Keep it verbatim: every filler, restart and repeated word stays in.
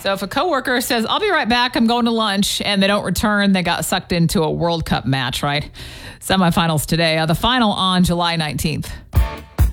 So if a coworker says, I'll be right back, I'm going to lunch, and they don't return, they got sucked into a World Cup match, right? Semifinals today. Uh, the final on July nineteenth.